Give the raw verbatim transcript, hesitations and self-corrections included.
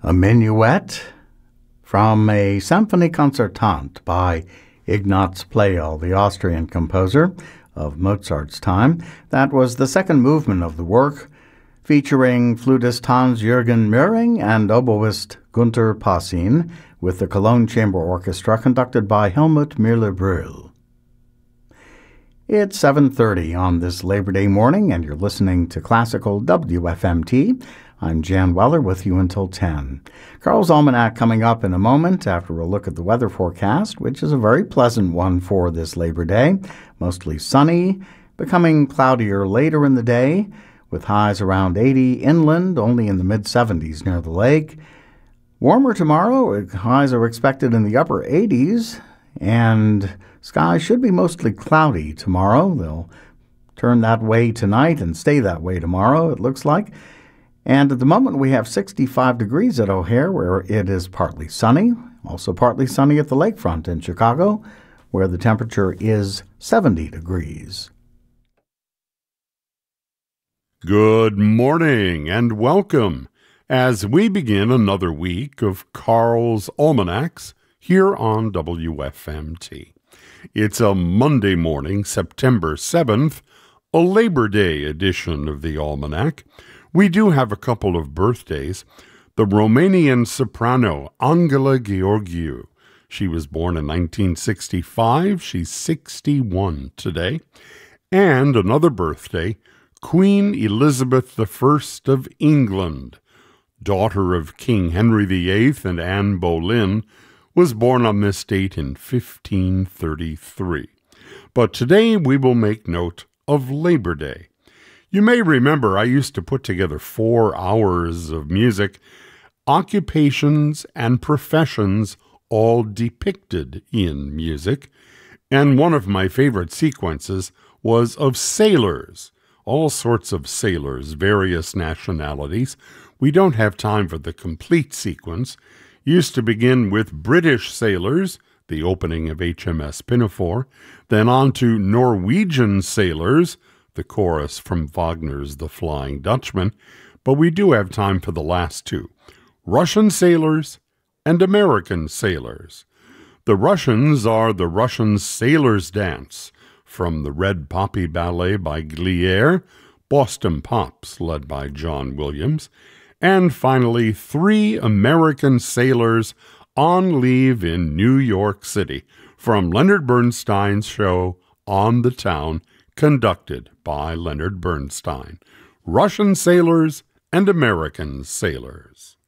A minuet from a Symphonie Concertante by Ignaz Pleyel, the Austrian composer of Mozart's time. That was the second movement of the work, featuring flutist Hans-Jürgen Möhring and oboist Günter Passin, with the Cologne Chamber Orchestra conducted by Helmut Müller-Brühl. It's seven thirty on this Labor Day morning, and you're listening to Classical W F M T. I'm Jan Weller with you until ten. Carl's Almanac coming up in a moment after a look at the weather forecast, which is a very pleasant one for this Labor Day. Mostly sunny, becoming cloudier later in the day, with highs around eighty inland, only in the mid-seventies near the lake. Warmer tomorrow, highs are expected in the upper eighties, and skies should be mostly cloudy tomorrow. They'll turn that way tonight and stay that way tomorrow, it looks like. And at the moment, we have sixty-five degrees at O'Hare, where it is partly sunny. Also partly sunny at the lakefront in Chicago, where the temperature is seventy degrees. Good morning and welcome as we begin another week of Carl's Almanacs here on W F M T. It's a Monday morning, September seventh, a Labor Day edition of the Almanac. We do have a couple of birthdays. The Romanian soprano Angela Gheorghiu. She was born in nineteen sixty-five. She's sixty-one today. And another birthday, Queen Elizabeth the First of England, daughter of King Henry the Eighth and Anne Boleyn, was born on this date in fifteen thirty-three. But today we will make note of Labor Day. You may remember I used to put together four hours of music, occupations and professions all depicted in music, and one of my favorite sequences was of sailors, all sorts of sailors, various nationalities. We don't have time for the complete sequence. Used to begin with British sailors, the opening of H M S Pinafore, then on to Norwegian sailors, the chorus from Wagner's The Flying Dutchman, but we do have time for the last two, Russian sailors and American sailors. The Russians are the Russian Sailors' Dance, from the Red Poppy Ballet by Glier, Boston Pops led by John Williams, and finally three American sailors on leave in New York City, from Leonard Bernstein's show On the Town, conducted by Leonard Bernstein. Russian sailors and American sailors.